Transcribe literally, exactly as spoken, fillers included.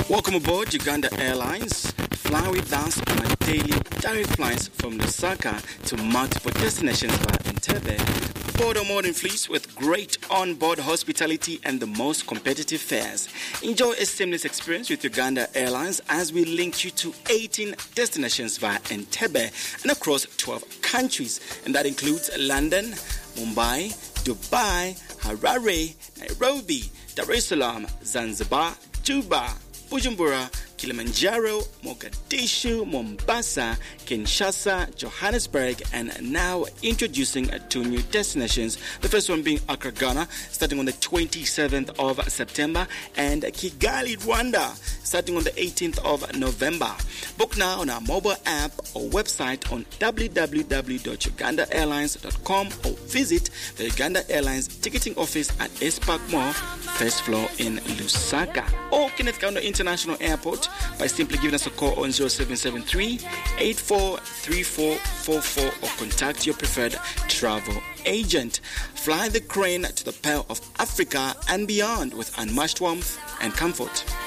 Welcome aboard Uganda Airlines. Fly with us on a daily direct flights from Lusaka to multiple destinations via Entebbe. Board a modern fleet with great on-board hospitality and the most competitive fares. Enjoy a seamless experience with Uganda Airlines as we link you to eighteen destinations via Entebbe and across twelve countries. And that includes London, Mumbai, Dubai, Harare, Nairobi, Dar es Salaam, Zanzibar, Juba, Bujumbura, Kilimanjaro, Mogadishu, Mombasa, Kinshasa, Johannesburg, and now introducing two new destinations. The first one being Accra, Ghana, starting on the twenty-seventh of September, and Kigali, Rwanda, starting on the eighteenth of November. Book now on our mobile app or website on w w w dot uganda airlines dot com or visit the Uganda Airlines ticketing office at S Park Mall, first floor in Lusaka, or Kenneth Kaunda International Airport by simply giving us a call on zero seven seven three, eight four three four four four or contact your preferred travel agent. Fly the crane to the Pearl of Africa and beyond with unmatched warmth and comfort.